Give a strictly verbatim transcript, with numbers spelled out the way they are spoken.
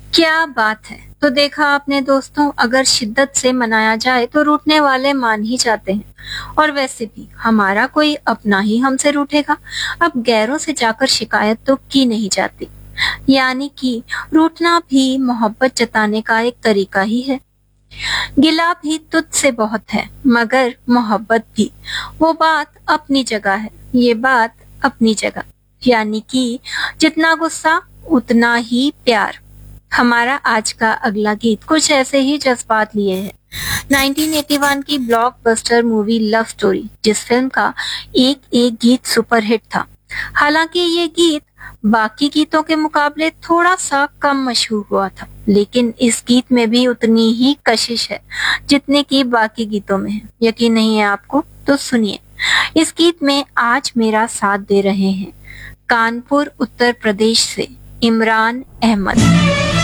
क्या बात है। तो देखा आपने दोस्तों, अगर शिद्दत से मनाया जाए तो रूठने वाले मान ही जाते हैं। और वैसे भी हमारा कोई अपना ही हमसे रूठेगा। अब गैरों से जाकर शिकायत तो की नहीं जाती। यानी कि रूठना भी मोहब्बत जताने का एक तरीका ही है। गिला भी तुझसे बहुत है, मगर मोहब्बत भी। वो बात अपनी जगह है, ये बात अपनी जगह। यानी कि जितना गुस्सा उतना ही प्यार। हमारा आज का अगला गीत कुछ ऐसे ही जज्बात लिए है। नाइनटीन एटी वन की ब्लॉकबस्टर मूवी लव स्टोरी, जिस फिल्म का एक एक गीत सुपरहिट था। हालांकि ये गीत बाकी गीतों के मुकाबले थोड़ा सा कम मशहूर हुआ था, लेकिन इस गीत में भी उतनी ही कशिश है जितने की बाकी गीतों में है। यकीन नहीं है आपको? तो सुनिए। इस गीत में आज मेरा साथ दे रहे हैं कानपुर उत्तर प्रदेश से इमरान अहमद।